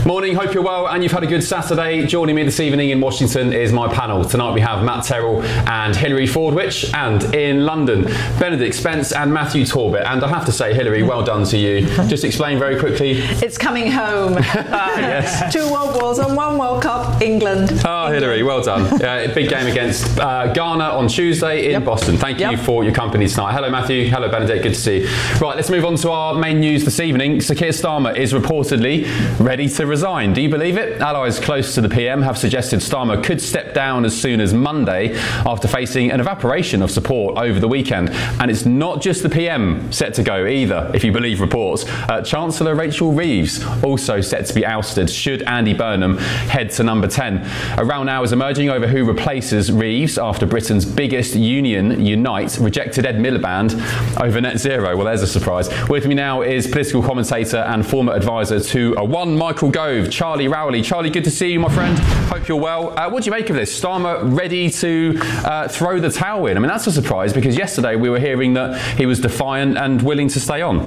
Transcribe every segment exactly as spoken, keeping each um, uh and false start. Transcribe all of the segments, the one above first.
Morning, hope you're well and you've had a good Saturday. Joining me this evening in Washington is my panel. Tonight we have Matt Terrell and Hilary Fordwich, and in London, Benedict Spence and Matthew Torbet. And I have to say, Hilary, well done to you. Just explain very quickly. It's coming home. Yes. Two World Wars and one World Cup, England. Oh, Hilary, well done. Uh, big game against uh, Ghana on Tuesday in yep. Boston. Thank you yep. for your company tonight. Hello, Matthew. Hello, Benedict. Good to see you. Right, let's move on to our main news this evening. Sir Keir Starmer is reportedly ready to resign. Do you believe it? Allies close to the P M have suggested Starmer could step down as soon as Monday after facing an evaporation of support over the weekend. And it's not just the P M set to go either, if you believe reports. Uh, Chancellor Rachel Reeves also set to be ousted should Andy Burnham head to number ten. A row now is emerging over who replaces Reeves after Britain's biggest union, Unite, rejected Ed Miliband over net zero. Well, there's a surprise. With me now is political commentator and former advisor to a one Michael Gove, Charlie Rowley. Charlie, good to see you, my friend. Hope you're well. Uh, what do you make of this? Starmer ready to uh, throw the towel in? I mean, that's a surprise because yesterday we were hearing that he was defiant and willing to stay on.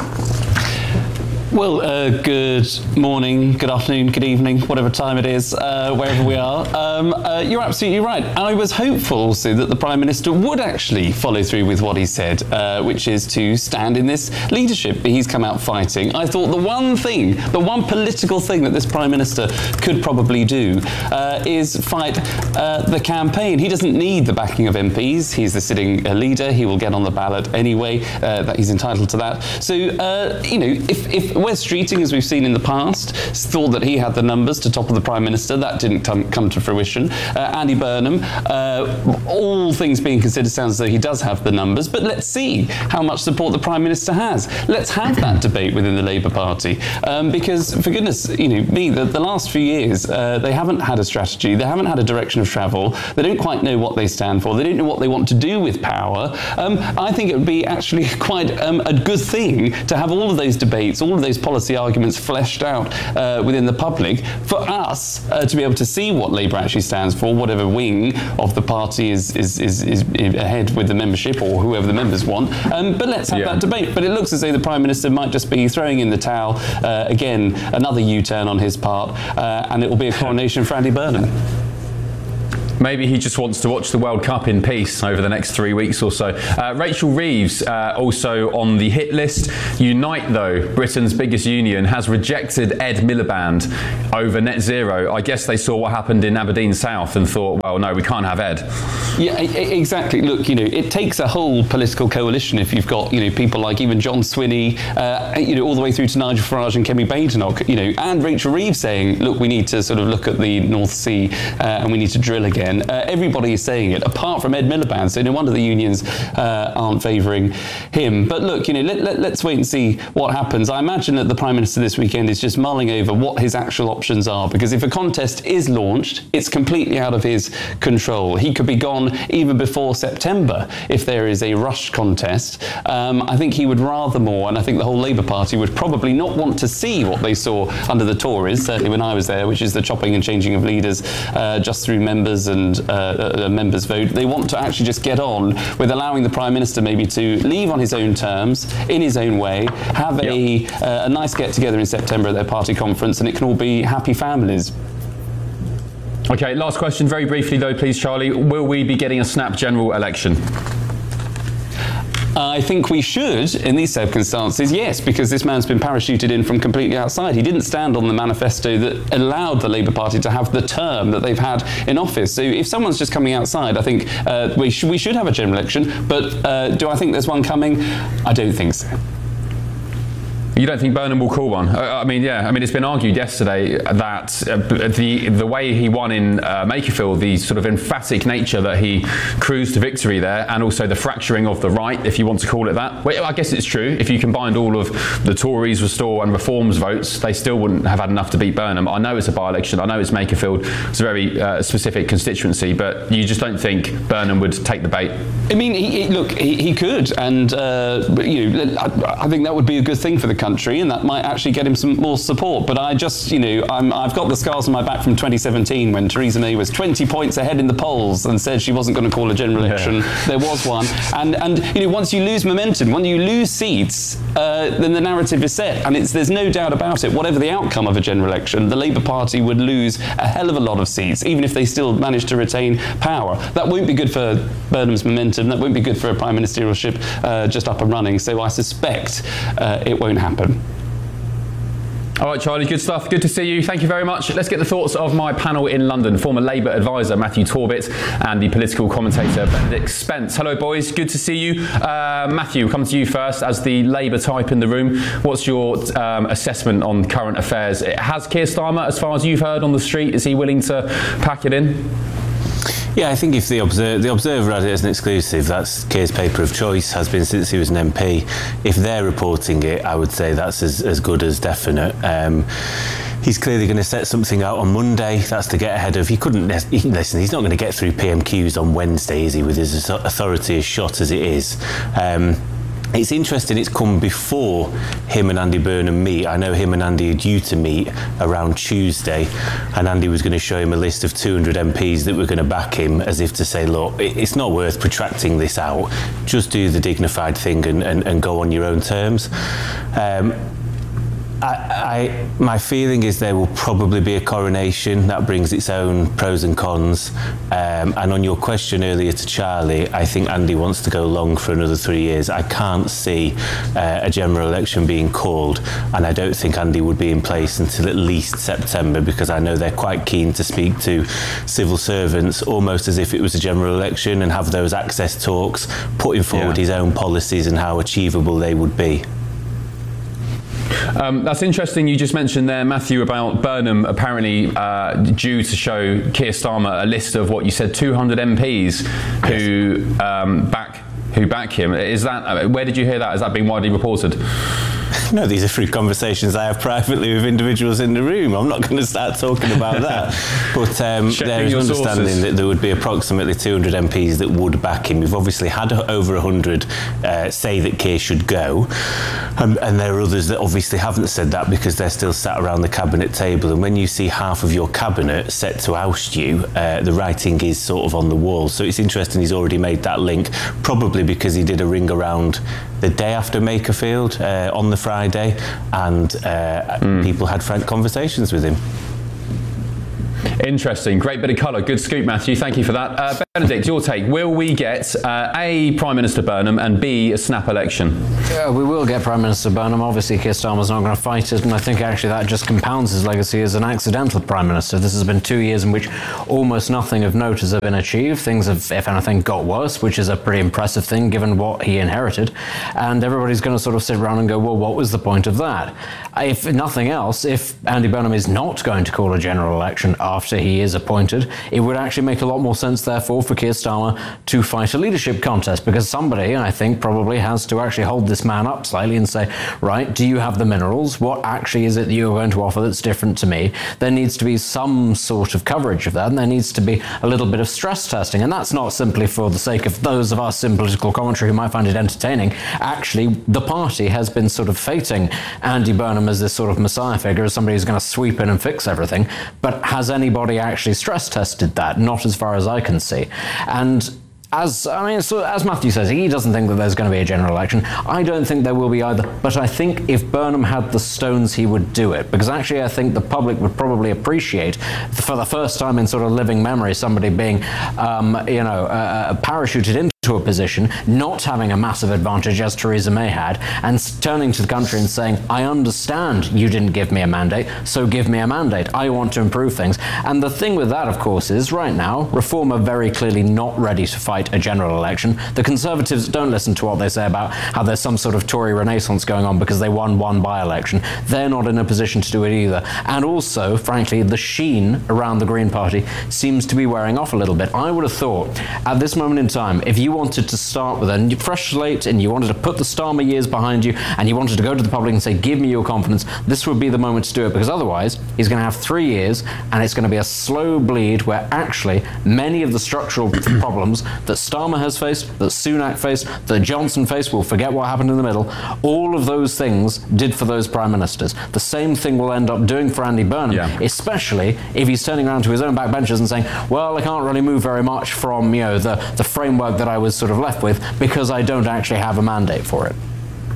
Well, uh, good morning, good afternoon, good evening, whatever time it is, uh, wherever we are. Um, uh, you're absolutely right. I was hopeful also that the Prime Minister would actually follow through with what he said, uh, which is to stand in this leadership that he's come out fighting. I thought the one thing, the one political thing that this Prime Minister could probably do uh, is fight uh, the campaign. He doesn't need the backing of M Ps. He's the sitting uh, leader. He will get on the ballot anyway. Uh, that he's entitled to that. So, uh, you know, if, if Wes Streeting, as we've seen in the past, thought that he had the numbers to topple the Prime Minister. That didn't come, come to fruition. Uh, Andy Burnham, uh, all things being considered, sounds as though he does have the numbers, but let's see how much support the Prime Minister has. Let's have that debate within the Labour Party, um, because, for goodness, you know, me, the, the last few years, uh, they haven't had a strategy, they haven't had a direction of travel, they don't quite know what they stand for, they don't know what they want to do with power. Um, I think it would be actually quite um, a good thing to have all of those debates, all of those policy arguments fleshed out uh, within the public for us uh, to be able to see what Labour actually stands for, whatever wing of the party is is, is, is ahead with the membership or whoever the members want. Um, but let's have yeah. that debate. But it looks as though the Prime Minister might just be throwing in the towel. Uh, again, another U-turn on his part, uh, and it will be a coronation for Andy Burnham. Maybe he just wants to watch the World Cup in peace over the next three weeks or so. Uh, Rachel Reeves, uh, also on the hit list. Unite, though, Britain's biggest union, has rejected Ed Miliband over net zero. I guess they saw what happened in Aberdeen South and thought, well, no, we can't have Ed. Yeah, exactly. Look, you know, it takes a whole political coalition if you've got, you know, people like even John Swinney, uh, you know, all the way through to Nigel Farage and Kemi Badenoch, you know, and Rachel Reeves saying, look, we need to sort of look at the North Sea uh, and we need to drill again. Uh, everybody is saying it, apart from Ed Miliband, so no wonder the unions uh, aren't favouring him. But look, you know, let, let, let's wait and see what happens. I imagine that the Prime Minister this weekend is just mulling over what his actual options are, because if a contest is launched, it's completely out of his control. He could be gone even before September if there is a rushed contest. Um, I think he would rather more, and I think the whole Labour Party would probably not want to see what they saw under the Tories, certainly when I was there, which is the chopping and changing of leaders uh, just through members and and uh, a members' vote. They want to actually just get on with allowing the Prime Minister maybe to leave on his own terms, in his own way, have a, yep. uh, a nice get-together in September at their party conference, and it can all be happy families. OK, last question, very briefly though, please, Charlie. Will we be getting a snap general election? I think we should, in these circumstances, yes, because this man's been parachuted in from completely outside. He didn't stand on the manifesto that allowed the Labour Party to have the term that they've had in office. So if someone's just coming outside, I think uh, we, sh- we should have a general election. But uh, do I think there's one coming? I don't think so. You don't think Burnham will call one? Uh, I mean, yeah. I mean, it's been argued yesterday that uh, the the way he won in uh, Makerfield, the sort of emphatic nature that he cruised to victory there, and also the fracturing of the right, if you want to call it that. Well, I guess it's true. If you combined all of the Tories, Restore and Reform's votes, they still wouldn't have had enough to beat Burnham. I know it's a by-election. I know it's Makerfield. It's a very uh, specific constituency, but you just don't think Burnham would take the bait? I mean, he, he, look, he, he could, and uh, you know, I, I think that would be a good thing for the country, and that might actually get him some more support. But I just, you know, I'm, I've got the scars on my back from twenty seventeen when Theresa May was twenty points ahead in the polls and said she wasn't going to call a general election. Yeah. There was one. And, and you know, once you lose momentum, when you lose seats, uh, then the narrative is set. And it's, there's no doubt about it. Whatever the outcome of a general election, the Labour Party would lose a hell of a lot of seats, even if they still manage to retain power. That won't be good for Burnham's momentum. That won't be good for a prime ministerialship uh, just up and running. So I suspect uh, it won't happen. All right, Charlie, good stuff. Good to see you. Thank you very much. Let's get the thoughts of my panel in London, former Labour advisor Matthew Torbet and the political commentator Benedict Spence. Hello, boys. Good to see you. Uh, Matthew, come to you first as the Labour type in the room. What's your um, assessment on current affairs? Has Keir Starmer, as far as you've heard on the street, is he willing to pack it in? Yeah, I think if the Observer, the Observer had it as an exclusive, that's Keir's paper of choice, has been since he was an M P. If they're reporting it, I would say that's as, as good as definite. Um, He's clearly going to set something out on Monday. That's to get ahead of. He couldn't he, listen. He's not going to get through P M Qs on Wednesday, is he? With his authority as shot as it is. Um, It's interesting, it's come before him and Andy Burnham meet. I know him and Andy are due to meet around Tuesday, and Andy was going to show him a list of two hundred M Ps that were going to back him, as if to say, look, it's not worth protracting this out. Just do the dignified thing and, and, and go on your own terms. Um, I, I, my feeling is there will probably be a coronation. That brings its own pros and cons. Um, and on your question earlier to Charlie, I think Andy wants to go long for another three years. I can't see uh, a general election being called, and I don't think Andy would be in place until at least September, because I know they're quite keen to speak to civil servants almost as if it was a general election and have those access talks, putting forward yeah. his own policies and how achievable they would be. Um, that's interesting. You just mentioned there, Matthew, about Burnham apparently uh, due to show Keir Starmer a list of what you said, two hundred M Ps who yes. um, back who back him. Is that where did you hear that? Has that been widely reported? No, these are through conversations I have privately with individuals in the room. I'm not going to start talking about that. But um, there is understanding sources. That there would be approximately two hundred M Ps that would back him. We've obviously had over one hundred uh, say that Keir should go. Um, and there are others that obviously haven't said that because they're still sat around the cabinet table. And when you see half of your cabinet set to oust you, uh, the writing is sort of on the wall. So it's interesting he's already made that link, probably because he did a ring around the day after Makerfield uh, on the Friday, and uh, mm. people had frank conversations with him. Interesting. Great bit of colour. Good scoop, Matthew. Thank you for that. Uh, Benedict, your take. Will we get uh, A, Prime Minister Burnham, and B, a snap election? Yeah, we will get Prime Minister Burnham. Obviously, Keir Starmer's not going to fight it, and I think actually that just compounds his legacy as an accidental Prime Minister. This has been two years in which almost nothing of note has been achieved. Things have, if anything, got worse, which is a pretty impressive thing given what he inherited. And everybody's going to sort of sit around and go, well, what was the point of that? If nothing else, if Andy Burnham is not going to call a general election after he is appointed, it would actually make a lot more sense, therefore, for Keir Starmer to fight a leadership contest, because somebody, I think, probably has to actually hold this man up slightly and say, right, do you have the minerals? What actually is it that you're going to offer that's different to me? There needs to be some sort of coverage of that, and there needs to be a little bit of stress testing, and that's not simply for the sake of those of us in political commentary who might find it entertaining. Actually, the party has been sort of fating Andy Burnham as this sort of messiah figure, as somebody who's going to sweep in and fix everything, but has anybody actually stress tested that? Not as far as I can see. And As I mean, so as Matthew says, he doesn't think that there's going to be a general election. I don't think there will be either. But I think if Burnham had the stones, he would do it. Because actually, I think the public would probably appreciate, for the first time in sort of living memory, somebody being, um, you know, uh, parachuted into to a position, not having a massive advantage as Theresa May had, and turning to the country and saying, I understand you didn't give me a mandate, so give me a mandate. I want to improve things. And the thing with that, of course, is right now, Reform are very clearly not ready to fight a general election. The Conservatives don't listen to what they say about how there's some sort of Tory renaissance going on because they won one by-election. They're not in a position to do it either. And also, frankly, the sheen around the Green Party seems to be wearing off a little bit. I would have thought, at this moment in time, if you wanted to start with a fresh slate and you wanted to put the Starmer years behind you and you wanted to go to the public and say, give me your confidence, this would be the moment to do it, because otherwise he's going to have three years and it's going to be a slow bleed where actually many of the structural problems that Starmer has faced, that Sunak faced, that Johnson faced, we'll forget what happened in the middle, all of those things did for those prime ministers. The same thing will end up doing for Andy Burnham, yeah. especially if he's turning around to his own backbenchers and saying, well, I can't really move very much from, you know, the, the framework that I was sort of left with because I don't actually have a mandate for it.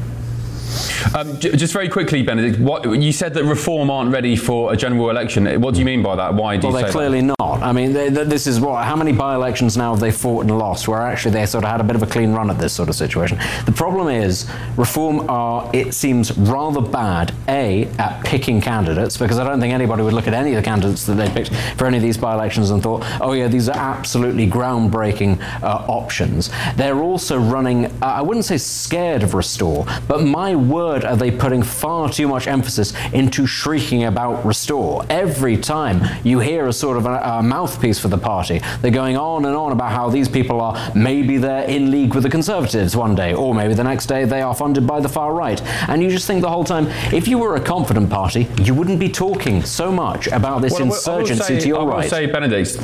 Um, j- just very quickly, Benedict, what, you said that Reform aren't ready for a general election. What do you mean by that? Why do well, you say they're clearly that? not. I mean, they, they, this is what, how many by-elections now have they fought and lost, where actually they sort of had a bit of a clean run at this sort of situation. The problem is, Reform are, it seems, rather bad, A, at picking candidates, because I don't think anybody would look at any of the candidates that they picked for any of these by-elections and thought, oh yeah, these are absolutely groundbreaking uh, options. They're also running, uh, I wouldn't say scared of Restore, but my word, are they putting far too much emphasis into shrieking about Restore. Every time you hear a sort of a, a mouthpiece for the party, they're going on and on about how these people are, maybe they're in league with the Conservatives one day, or maybe the next day they are funded by the far right. And you just think the whole time, if you were a confident party, you wouldn't be talking so much about this well, insurgency say, to your I will right. say, Benedict,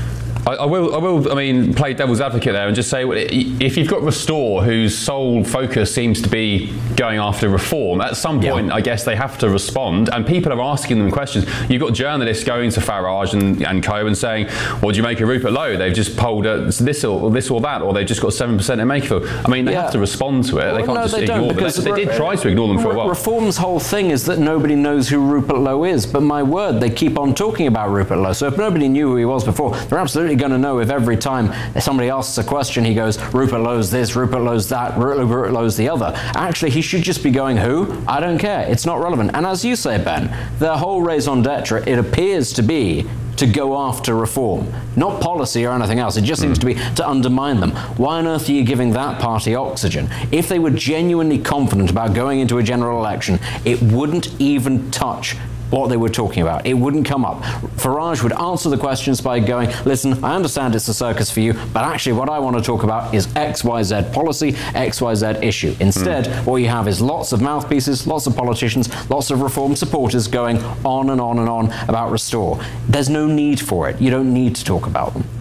I, I will, I will, I mean, play devil's advocate there and just say, if you've got Restore, whose sole focus seems to be going after Reform, at some point, yeah. I guess they have to respond, and people are asking them questions. You've got journalists going to Farage and, and co and saying, what do you make of Rupert Lowe? They've just polled uh, this or this or that, or they've just got seven percent in Makerfield. I mean, they yeah. have to respond to it. Well, they can't no, just they ignore them. They, they did try to ignore them for a while. Reform's whole thing is that nobody knows who Rupert Lowe is, but my word, they keep on talking about Rupert Lowe. So if nobody knew who he was before, they're absolutely going to know if every time somebody asks a question, he goes, Rupert Lowe's this, Rupert Lowe's that, Rupert Lowe's the other. Actually, he should just be going, who? I don't care. It's not relevant. And as you say, Ben, the whole raison d'etre, it appears to be to go after Reform. Not policy or anything else. It just mm. seems to be to undermine them. Why on earth are you giving that party oxygen? If they were genuinely confident about going into a general election, it wouldn't even touch what they were talking about. It wouldn't come up. Farage would answer the questions by going, listen, I understand it's a circus for you, but actually what I want to talk about is X Y Z policy, X Y Z issue. Instead, mm. what you have is lots of mouthpieces, lots of politicians, lots of Reform supporters going on and on and on about Restore. There's no need for it. You don't need to talk about them.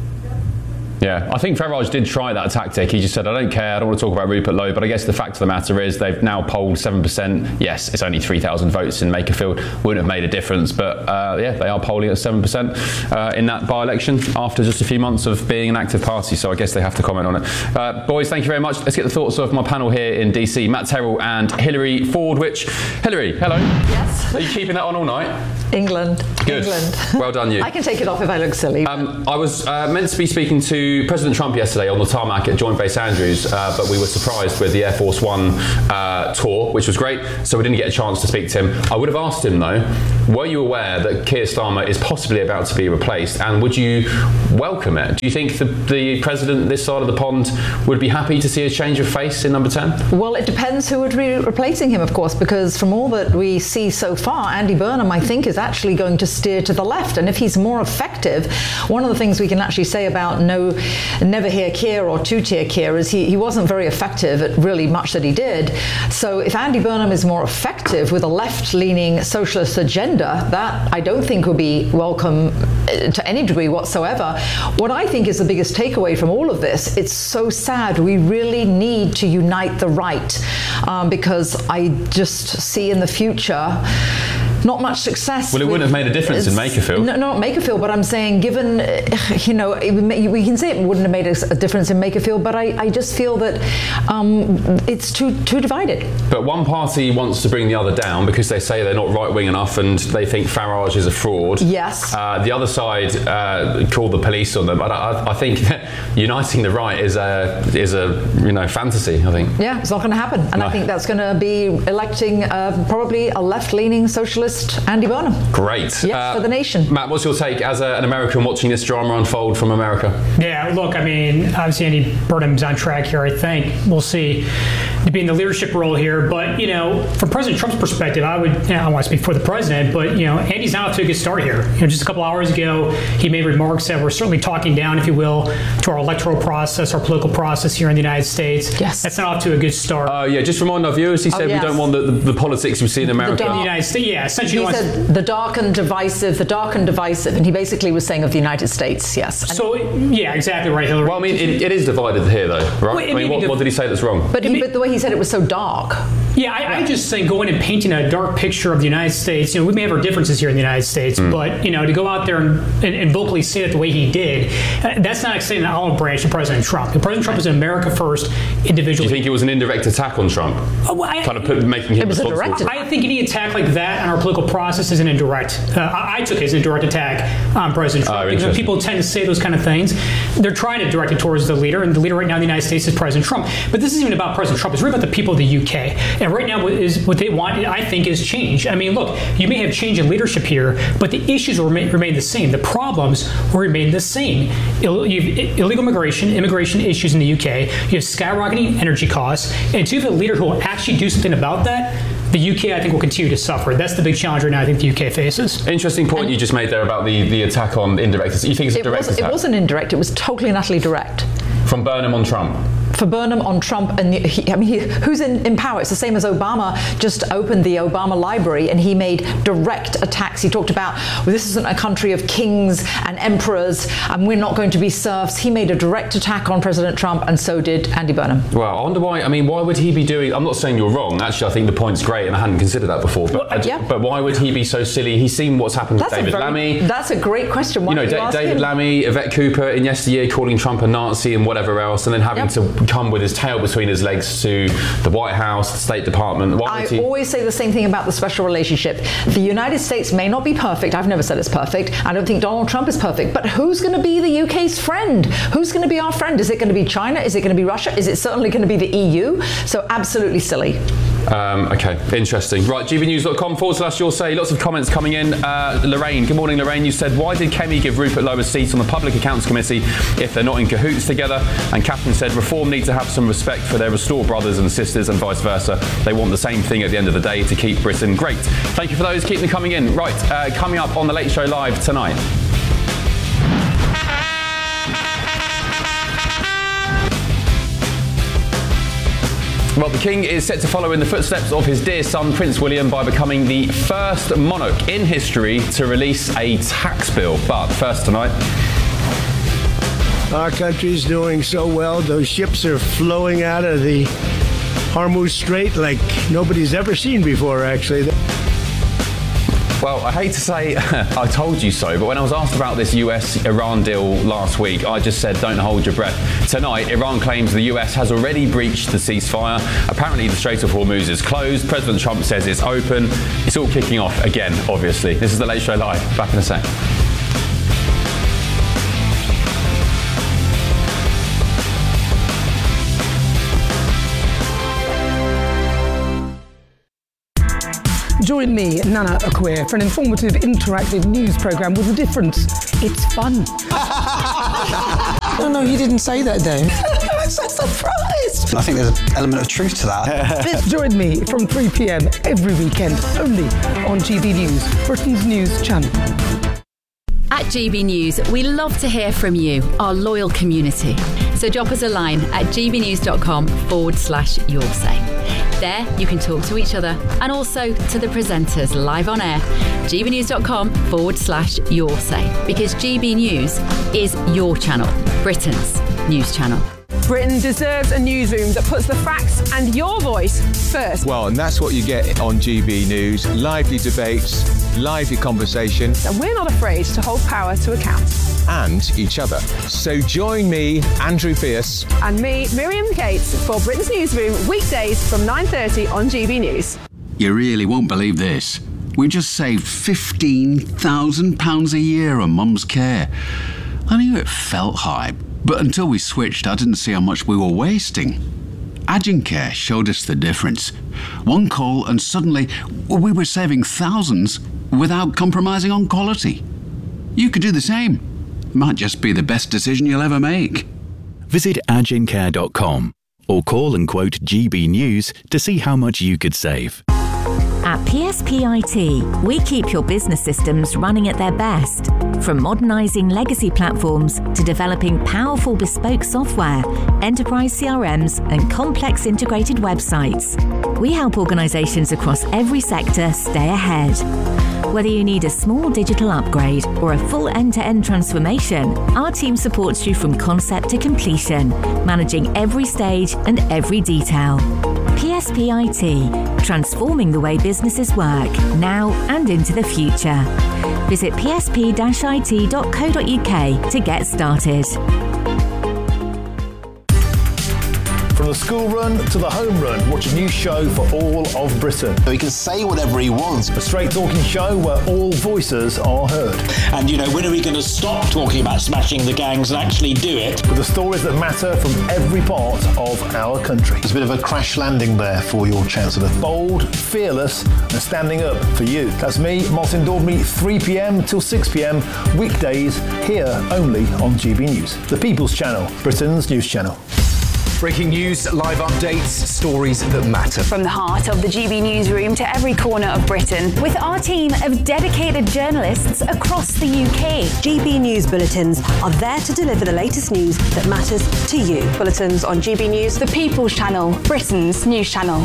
Yeah, I think Farage did try that tactic. He just said, I don't care, I don't want to talk about Rupert Lowe, but I guess the fact of the matter is they've now polled seven percent. Yes, it's only three thousand votes in Makerfield, wouldn't have made a difference, but uh, yeah, they are polling at seven percent uh, in that by-election after just a few months of being an active party, so I guess they have to comment on it. Uh, boys, thank you very much. Let's get the thoughts of my panel here in D C, Matt Terrell and Hilary Fordwich. Hilary, hello. Yes. Are you keeping that on all night? England. Good. England. Well done, you. I can take it off if I look silly. Um, I was uh, meant to be speaking to President Trump yesterday on the tarmac at Joint Base Andrews, uh, but we were surprised with the Air Force One uh, tour, which was great, so we didn't get a chance to speak to him. I would have asked him, though, were you aware that Keir Starmer is possibly about to be replaced, and would you welcome it? Do you think the, the President this side of the pond would be happy to see a change of face in number ten? Well, it depends who would be replacing him, of course, because from all that we see so far, Andy Burnham, I think, is actually going to steer to the left, and if he's more effective, one of the things we can actually say about no, never hear Keir or two-tier Keir is he, he wasn't very effective at really much that he did. So if Andy Burnham is more effective with a left-leaning socialist agenda, that I don't think would be welcome to any degree whatsoever. What I think is the biggest takeaway from all of this, it's so sad. We really need to unite the right um, because I just see in the future not much success. Well, it wouldn't have made a difference in Makerfield. No, not Makerfield, but I'm saying given, you know, it, we can say it wouldn't have made a, a difference in Makerfield, but I, I just feel that um, it's too too divided. But one party wants to bring the other down because they say they're not right-wing enough and they think Farage is a fraud. Yes. Uh, the other side uh, call the police on them. But I, I think uniting the right is a, is a, you know, fantasy, I think. Yeah, it's not going to happen. And no. I think that's going to be electing uh, probably a left-leaning socialist terrorist Andy Burnham. Great. Yes, Uh, for the nation. Matt, what's your take as a, an American watching this drama unfold from America? Yeah, look, I mean, obviously Andy Burnham's on track here, I think. We'll see to be in the leadership role here. But, you know, from President Trump's perspective, I would, you know, I don't want to speak for the president, but, you know, Andy's not off to a good start here. You know, just a couple hours ago, he made remarks that were certainly talking down, if you will, to our electoral process, our political process here in the United States. Yes. That's not off to a good start. Uh, yeah, just remind our viewers, he said Oh, yes. we don't want the, the, the politics we see in America. in the United States, yeah, essentially. He wants- said the dark and divisive, the dark and divisive, and he basically was saying of the United States, yes. And so, yeah, exactly right, Hillary. Well, I mean, it, it is divided here, though, right? Well, it I may mean, be what, div- what did he say that's wrong? but, he, but the way he said it was so dark. Yeah, I, I just think going and painting a dark picture of the United States, you know, we may have our differences here in the United States, Mm. but, you know, to go out there and, and, and vocally say it the way he did, uh, that's not extending the olive branch to President Trump. President Trump is an America first individual. Do you think it was an indirect attack on Trump? Oh, well, I, kind of put, making him It was a responsible? direct I think any attack like that on our political process is an indirect. Uh, I, I took it as an indirect attack on President Trump. Oh, because when interesting. people tend to say those kind of things, they're trying to direct it towards the leader, and the leader right now in the United States is President Trump. But this isn't even about President Trump. It's really about the people of the U K. And right now, what is what they want, I think, is change. I mean, look, you may have change in leadership here, but the issues will remain, remain the same. The problems will remain the same. Ill, you have illegal immigration, immigration issues in the U K. You have skyrocketing energy costs. And until you have a leader who will actually do something about that, the U K, I think, will continue to suffer. That's the big challenge right now I think the U K faces. Interesting point you just made there about the, the attack on indirect. You think it's a It, direct was, it attack? wasn't indirect, it was totally and utterly direct. From Burnham on Trump? For Burnham on Trump, and he, I mean, he, who's in, in power? It's the same as Obama just opened the Obama Library and he made direct attacks. He talked about, well, this isn't a country of kings and emperors and we're not going to be serfs. He made a direct attack on President Trump, and so did Andy Burnham. Well, I wonder why. I mean, why would he be doing? I'm not saying you're wrong. Actually, I think the point's great, and I hadn't considered that before. But, Well, yeah. but why would he be so silly? He's seen what's happened That's with a David very, Lammy. That's a great question. Why You know, don't you Da- ask David him? Lammy, Yvette Cooper in yesteryear calling Trump a Nazi and whatever else, and then having Yep. to come with his tail between his legs to the White House, the State Department. Why I would he? always say the same thing about the special relationship. The United States may not be perfect. I've never said it's perfect. I don't think Donald Trump is perfect. But who's going to be the U K's friend? Who's going to be our friend? Is it going to be China? Is it going to be Russia? Is it certainly going to be the E U? So absolutely silly. Um, okay, interesting. Right, g b news dot com forward slash your say. Lots of comments coming in. Uh, Lorraine, good morning, Lorraine. You said, why did Kemi give Rupert Lowe a seat on the Public Accounts Committee if they're not in cahoots together? And Catherine said, Reform need to have some respect for their Restore brothers and sisters and vice versa. They want the same thing at the end of the day, to keep Britain great. Thank you for those. Keep them coming in. Right, uh, coming up on The Late Show Live tonight. Well, the King is set to follow in the footsteps of his dear son, Prince William, by becoming the first monarch in history to release a tax bill. But first tonight... Our country's doing so well. Those ships are flowing out of the Hormuz Strait like nobody's ever seen before, actually. Well, I hate to say I told you so, but when I was asked about this U S Iran deal last week, I just said don't hold your breath. Tonight, Iran claims the U S has already breached the ceasefire. Apparently, the Strait of Hormuz is closed. President Trump says it's open. It's all kicking off again, obviously. This is The Late Show Live. Back in a sec. Join me, Nana Akwe, for an informative, interactive news programme with a difference. It's fun. No, no, you didn't say that, Dave. I'm so surprised. I think there's an element of truth to that. Join me from three p.m. every weekend, only on G B News, Britain's news channel. At G B News, we love to hear from you, our loyal community. So drop us a line at gbnews.com forward slash your say. There, you can talk to each other and also to the presenters live on air. gbnews.com forward slash your say. Because G B News is your channel, Britain's news channel. Britain deserves a newsroom that puts the facts and your voice first. Well, and that's what you get on G B News. Lively debates, lively conversation. And we're not afraid to hold power to account. And each other. So join me, Andrew Pierce. And me, Miriam Cates, for Britain's Newsroom, weekdays from nine thirty on G B News. You really won't believe this. We just saved fifteen thousand pounds a year on Mum's care. I knew it felt high, but until we switched, I didn't see how much we were wasting. Agincare showed us the difference. One call and suddenly we were saving thousands without compromising on quality. You could do the same. Might just be the best decision you'll ever make. Visit agincare dot com or call and quote G B News to see how much you could save. At P S P I T, we keep your business systems running at their best. From modernising legacy platforms to developing powerful bespoke software, enterprise C R Ms and complex integrated websites. We help organisations across every sector stay ahead. Whether you need a small digital upgrade or a full end-to-end transformation, our team supports you from concept to completion, managing every stage and every detail. P S P I T, transforming the way businesses work now and into the future. Visit p s p dash i t dot co dot u k to get started. From the school run to the home run, watch a new show for all of Britain. He can say whatever he wants. A straight talking show where all voices are heard. And, you know, when are we going to stop talking about smashing the gangs and actually do it? With the stories that matter from every part of our country. It's a bit of a crash landing there for your Chancellor. Bold, fearless and standing up for you. That's me, Martin Daubney, three p m till six p m, weekdays, here only on G B News. The People's Channel, Britain's news channel. Breaking news, live updates, stories that matter. From the heart of the G B newsroom to every corner of Britain, with our team of dedicated journalists across the U K. G B News bulletins are there to deliver the latest news that matters to you. Bulletins on G B News, the People's Channel, Britain's news channel.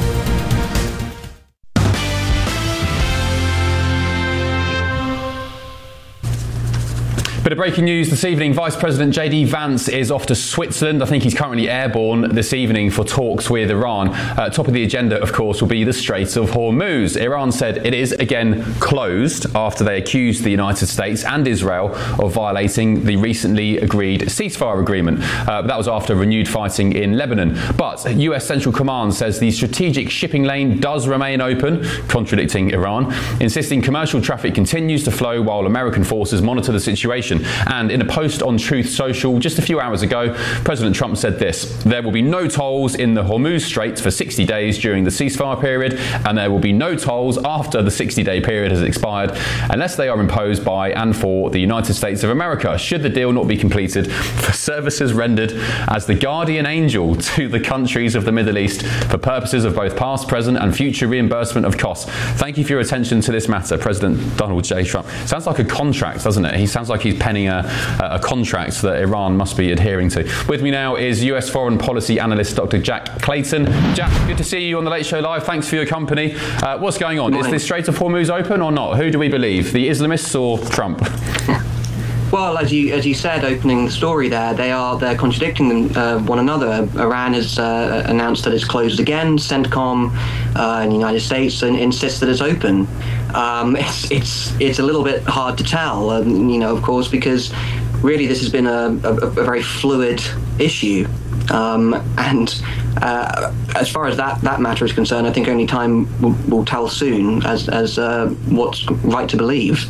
Bit of breaking news this evening. Vice President J D Vance is off to Switzerland. I think he's currently airborne this evening for talks with Iran. Uh, top of the agenda, of course, will be the Strait of Hormuz. Iran said it is again closed after they accused the United States and Israel of violating the recently agreed ceasefire agreement. Uh, that was after renewed fighting in Lebanon. But U S Central Command says the strategic shipping lane does remain open, contradicting Iran, insisting commercial traffic continues to flow while American forces monitor the situation. And in a post on Truth Social just a few hours ago, President Trump said this: there will be no tolls in the Hormuz Strait for sixty days during the ceasefire period, and there will be no tolls after the sixty-day period has expired, unless they are imposed by and for the United States of America, should the deal not be completed, for services rendered as the guardian angel to the countries of the Middle East for purposes of both past, present, and future reimbursement of costs. Thank you for your attention to this matter, President Donald J. Trump. Sounds like a contract, doesn't it? He sounds like he's penning a, a contract that Iran must be adhering to. With me now is U S foreign policy analyst Doctor Jack Clayton. Jack, good to see you on the Late Show Live. Thanks for your company. Uh, what's going on? Is the Strait of Hormuz open or not? Who do we believe, the Islamists or Trump? Well, as you as you said, opening the story there, they are they're contradicting them, uh, one another. Iran has uh, announced that it's closed again. CENTCOM uh, in the United States and insists that it's open. Um, it's it's it's a little bit hard to tell, um, you know, of course, because really this has been a, a, a very fluid issue. Um, and uh, as far as that, that matter is concerned, I think only time will, will tell soon as as uh, what's right to believe.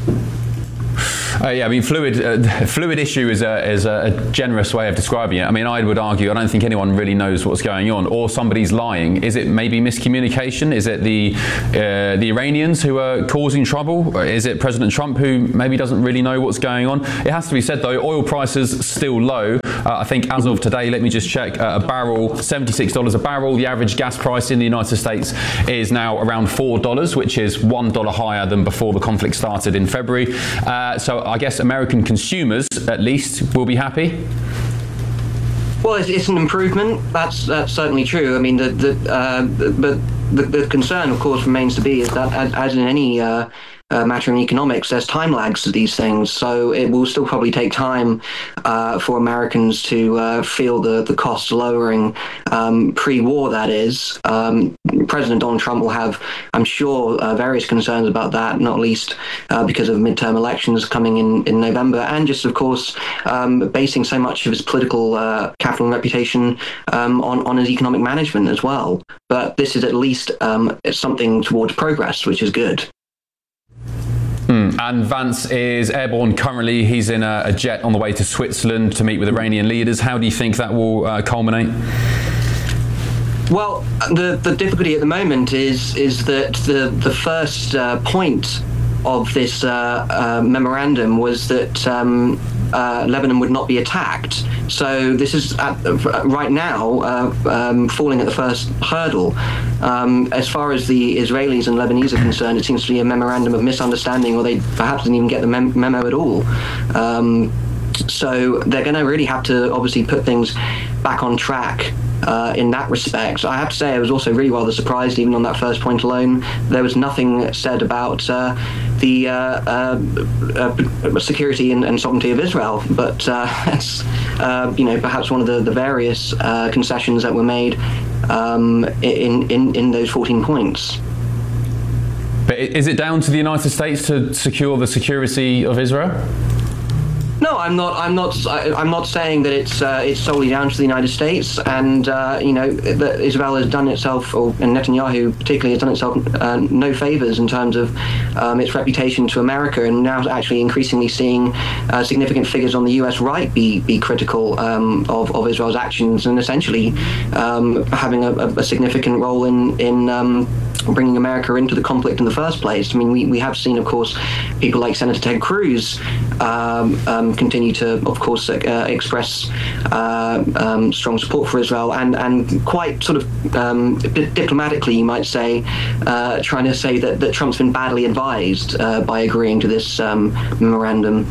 Uh, yeah, I mean, fluid uh, fluid issue is a is a generous way of describing it. I mean, I would argue I don't think anyone really knows what's going on, or somebody's lying. Is it maybe miscommunication? Is it the uh, the Iranians who are causing trouble? Or is it President Trump who maybe doesn't really know what's going on? It has to be said though, oil prices still low. Uh, I think as of today, let me just check, uh, a barrel, seventy-six dollars a barrel. The average gas price in the United States is now around four dollars, which is one dollar higher than before the conflict started in February. Uh, so I guess American consumers, at least, will be happy. Well, it's, it's an improvement. That's that's certainly true. I mean, the the uh, but the, the concern, of course, remains to be is that as, as in any uh, uh, matter in economics, there's time lags to these things. So it will still probably take time uh, for Americans to uh, feel the the cost lowering um, pre-war. That is, um, President Donald Trump will have, I'm sure, uh, various concerns about that, not least uh, because of midterm elections coming in in November, and just, of course, um, basing so much of his political uh, capital and reputation um, on on his economic management as well. But this is at least um, something towards progress, which is good. Mm. And Vance is airborne currently. He's in a, a jet on the way to Switzerland to meet with Iranian leaders. How do you think that will uh, culminate? Well, the the difficulty at the moment is is that the the first uh, point of this uh, uh, memorandum was that um, uh, Lebanon would not be attacked. So this is at, right now uh, um, falling at the first hurdle. Um, as far as the Israelis and Lebanese are concerned, it seems to be a memorandum of misunderstanding, or they perhaps didn't even get the mem- memo at all. Um, so they're going to really have to obviously put things back on track. Uh, in that respect, I have to say I was also really rather surprised, even on that first point alone. There was nothing said about uh, the uh, uh, uh, security and, and sovereignty of Israel, but uh, that's uh, you know perhaps one of the, the various uh, concessions that were made um, in, in in those fourteen points. But is it down to the United States to secure the security of Israel? No, I'm not. I'm not. I'm not saying that it's uh, it's solely down to the United States, and uh, you know that Israel has done itself, or and Netanyahu particularly has done itself uh, no favors in terms of um, its reputation to America, and now actually increasingly seeing uh, significant figures on the U S right be be critical um, of of Israel's actions, and essentially um, having a, a significant role in in. Um, bringing America into the conflict in the first place. I mean, we, we have seen, of course, people like Senator Ted Cruz um, um, continue to, of course, uh, express uh, um, strong support for Israel, and, and quite sort of um, diplomatically, you might say, uh, trying to say that, that Trump's been badly advised uh, by agreeing to this um, memorandum.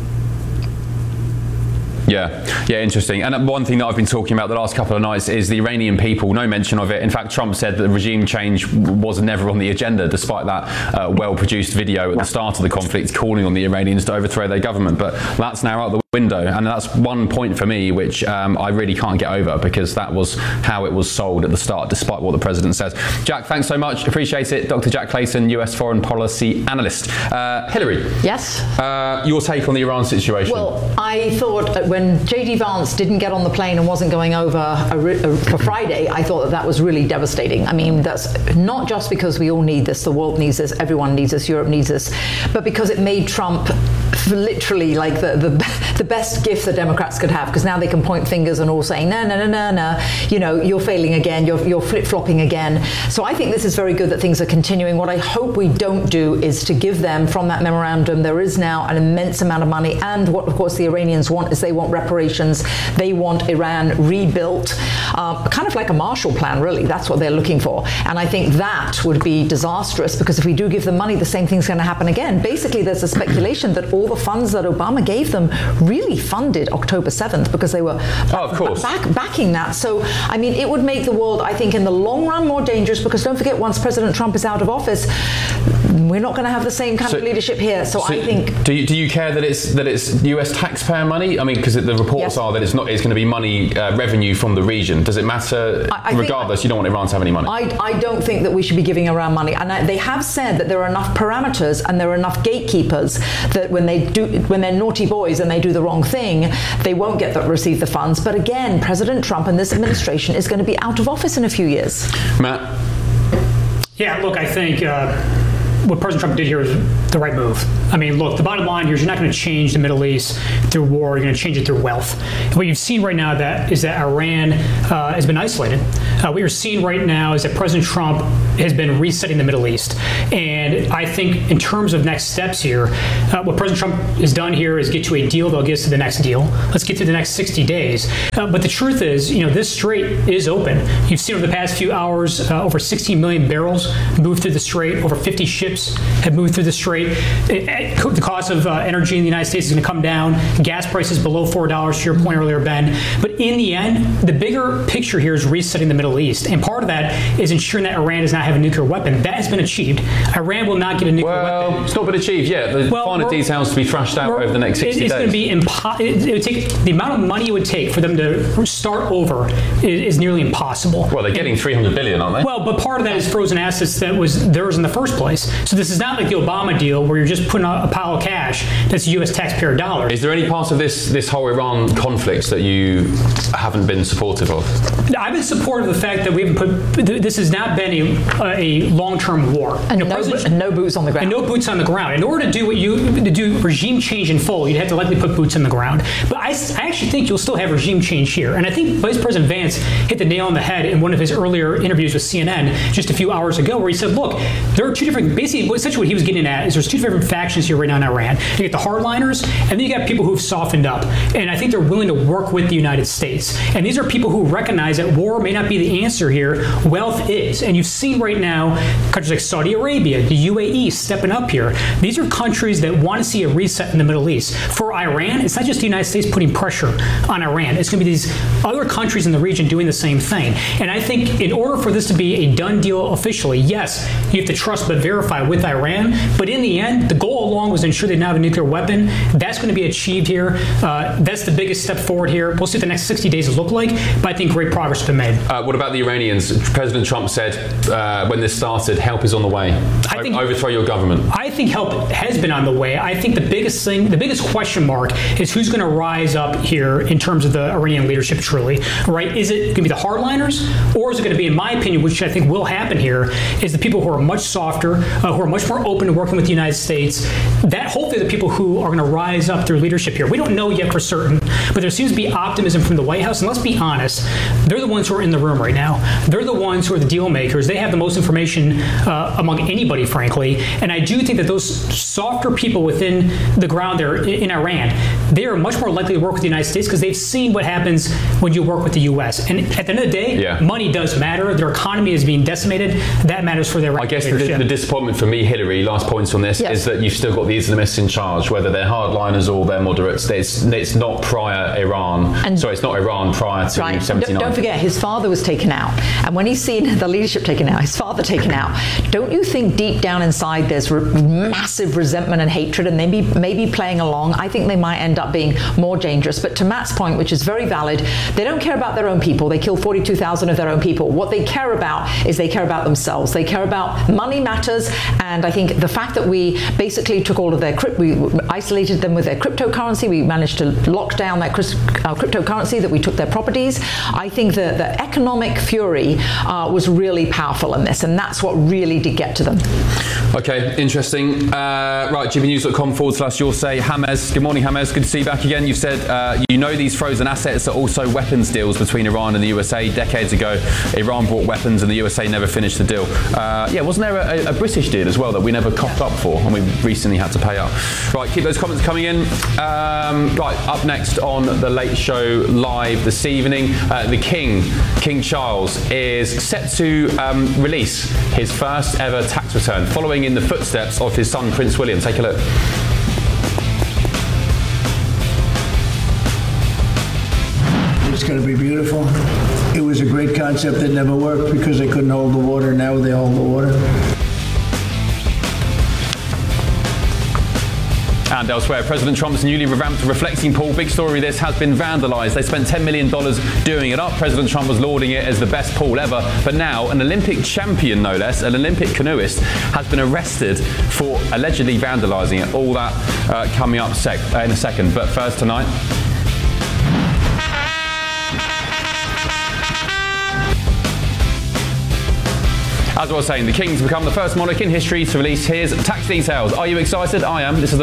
Yeah, yeah, interesting. And one thing that I've been talking about the last couple of nights is the Iranian people, no mention of it. In fact, Trump said that the regime change was never on the agenda, despite that uh, well-produced video at the start of the conflict calling on the Iranians to overthrow their government. But that's now out the window, and that's one point for me which um, I really can't get over, because that was how it was sold at the start, despite what the president says. Jack, thanks so much. Appreciate it. Doctor Jack Clayton, U S foreign policy analyst. Uh, Hillary. Yes? Uh, your take on the Iran situation? Well, I thought when J D Vance didn't get on the plane and wasn't going over a, a, for Friday, I thought that that was really devastating. I mean, that's not just because we all need this, the world needs this, everyone needs this, Europe needs this, but because it made Trump literally like the, the, the best gift the Democrats could have, because now they can point fingers and all saying, no, no, no, no, no, you know, you're failing again, you're, you're flip-flopping again. So I think this is very good that things are continuing. What I hope we don't do is to give them, from that memorandum, there is now an immense amount of money, and what, of course, the Iranians want is they want reparations, they want Iran rebuilt, uh, kind of like a Marshall Plan, really. That's what they're looking for. And I think that would be disastrous, because if we do give them money, the same thing's going to happen again. Basically, there's a speculation that all the funds that Obama gave them really funded October seventh, because they were oh, of course. Back, backing that. So, I mean, it would make the world, I think, in the long run more dangerous, because don't forget, once President Trump is out of office, we're not going to have the same kind so, of leadership here. So, so I think... Do you, do you care that it's that it's U S taxpayer money? I mean, because the reports yes. are that it's not. It's going to be money, uh, revenue from the region. Does it matter? I, I regardless, think, you don't want Iran to have any money. I, I don't think that we should be giving Iran money. And I, they have said that there are enough parameters and there are enough gatekeepers that when they do, when they're naughty boys and they do the wrong thing, they won't get the, receive the funds. But again, President Trump and this administration is going to be out of office in a few years. Matt? Yeah, look, I think uh, what President Trump did here is the right move. I mean, look, the bottom line here is you're not going to change the Middle East through war. You're going to change it through wealth. And what you've seen right now that is that Iran uh, has been isolated. Uh, what you're seeing right now is that President Trump has been resetting the Middle East. And I think in terms of next steps here, uh, what President Trump has done here is get to a deal that'll get us to the next deal. Let's get to the next sixty days. Uh, but the truth is, you know, this strait is open. You've seen over the past few hours, uh, over sixteen million barrels moved through the strait. Over fifty ships have moved through the strait. It, it, the cost of uh, energy in the United States is going to come down. Gas prices below four dollars, to your point earlier, Ben. But in the end, the bigger picture here is resetting the Middle East. And part of that is ensuring that Iran does not have a nuclear weapon. That has been achieved. Iran will not get a nuclear well, weapon. It's not been achieved yet. The well, finer details to be thrashed out over the next sixty it's days. Going to be impo- it, it would take the amount of money it would take for them to start over is, is nearly impossible. Well, they're getting three hundred billion, aren't they? Well, but part of that is frozen assets that was theirs in the first place. So this is not like the Obama deal where you're just putting a, a pile of cash that's U S taxpayer dollars. Is there any part of this this whole Iran conflict that you haven't been supportive of? I've been supportive of the fact that we haven't put. This has not been a, a long-term war. And you know, no, and no boots on the ground. And no boots on the ground. In order to do what you to do regime change in full, you'd have to likely put boots on the ground. But I, I actually think you'll still have regime change here. And I think Vice President Vance hit the nail on the head in one of his earlier interviews with C N N just a few hours ago, where he said, "Look, there are two different. Basically, essentially what he was getting at is there's two different factions here right now in Iran. You get the hardliners, and then you got people who've softened up. And I think they're willing to work with the United States. And these are people who recognize that war may not be the answer here. Wealth is. And you've seen right now countries like Saudi Arabia, the U A E stepping up here. These are countries that want to see a reset in the Middle East. For Iran, it's not just the United States putting pressure on Iran. It's going to be these other countries in the region doing the same thing. And I think in order for this to be a done deal officially, yes, you have to trust but verify with Iran. But in the end, the goal along was to ensure they didn't have a nuclear weapon. That's going to be achieved here. Uh, that's the biggest step forward here. We'll see what the next sixty days look like, but I think great progress has been made. Uh, what about the Iranians? President Trump said uh, when this started, help is on the way. I think, overthrow your government. I think help has been on the way. I think the biggest thing, the biggest question mark is who's going to rise up here in terms of the Iranian leadership truly, right? Is it going to be the hardliners, or is it going to be, in my opinion, which I think will happen here, is the people who are much softer, uh, who are much more open to working with the United States, that hopefully the people who are going to rise up through leadership here. We don't know yet for certain, but there seems to be optimism from the White House, and let's be honest, they're the ones who are in the room right now. They're the ones who are the deal makers. They have the most information uh, among anybody, frankly, and I do think that those softer people within the ground there in, in Iran, they are much more likely to work with the United States because they've seen what happens when you work with the U S. And at the end of the day, yeah. money does matter. Their economy is being decimated. That matters for their I guess the, the disappointment for me, Hillary, last points on this, yes. is that you've still got the Islamists in charge, whether they're hardliners or they're moderates. It's, it's not prior Iran. And Sorry, it's not Iran prior to right. seventy-nine. Don't, don't forget, his father was taken out. And when he's seen the leadership taken out, his father taken out, don't you think deep down inside there's re- massive resentment and hatred, and maybe maybe playing along? I think they might end up being more dangerous. But to Matt's point, which is very valid, they don't care about their own people. They kill forty-two thousand of their own people. What they care about is they care about themselves. They care about money matters. And I think the fact that we basically took all of their crypt, we isolated them with their cryptocurrency, we managed to lock down that uh, cryptocurrency, that we took their properties. I think the, the economic fury uh, was really powerful in this, and that's what really did get to them. Okay, interesting. Uh, right, G B news dot com forward slash you'll say. Hammez, good morning, Hammez. Good to see you back again. You've said uh, you know these frozen assets are also weapons deals between Iran and the U S A. Decades ago, Iran bought weapons and the U S A never finished the deal. Uh, yeah, wasn't there a, a British deal as well that we never coughed up for and we recently had to pay up? Right, keep those comments coming in. Um, right, up next on The Late Show Live this evening, uh, the King, King Charles, is set to um, release his first ever tax return, following in the footsteps of his son Prince William. Take a look. It's going to be beautiful. It was a great concept that never worked because they couldn't hold the water. Now they hold the water. And elsewhere, President Trump's newly revamped reflecting pool, big story this, has been vandalised. They spent ten million dollars doing it up. President Trump was lauding it as the best pool ever. But now, an Olympic champion, no less, an Olympic canoeist, has been arrested for allegedly vandalising it. All that uh, coming up sec- uh, in a second. But first tonight... As I was saying, the King's become the first monarch in history to release his tax details. Are you excited? I am. This is